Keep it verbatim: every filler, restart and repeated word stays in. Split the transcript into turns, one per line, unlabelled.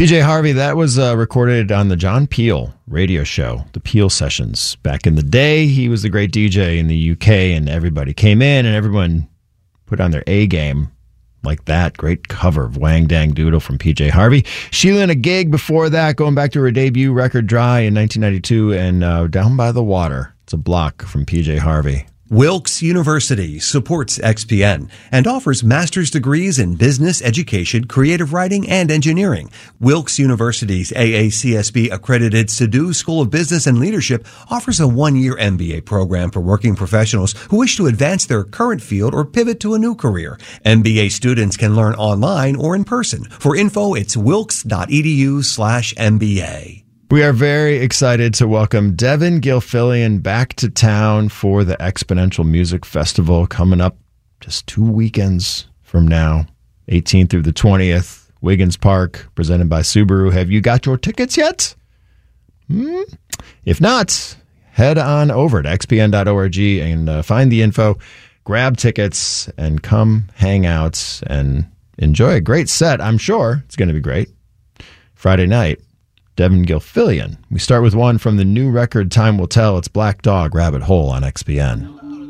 P J Harvey, that was uh, recorded on the John Peel radio show, the Peel Sessions. Back in the day, he was the great D J in the U K, and everybody came in and everyone put on their A game like that. Great cover of Wang Dang Doodle from P J Harvey. Sheila in a Gig before that, going back to her debut record Dry in nineteen ninety-two, and uh, Down by the Water. It's a block from P J Harvey.
Wilkes University supports X P N and offers master's degrees in business, education, creative writing, and engineering. Wilkes University's A A C S B accredited Sadoo School of Business and Leadership offers a one-year M B A program for working professionals who wish to advance their current field or pivot to a new career. M B A students can learn online or in person. For info, it's wilkes.edu slash MBA.
We are very excited to welcome Devin Gilfillian back to town for the Exponential Music Festival coming up just two weekends from now, eighteenth through the twentieth, Wiggins Park, presented by Subaru. Have you got your tickets yet? Hmm? If not, head on over to x p n dot org and uh, find the info, grab tickets, and come hang out and enjoy a great set. I'm sure it's going to be great. Friday night. Devin Gilfillian. We start with one from the new record Time Will Tell. It's Black Dog Rabbit Hole on X P N.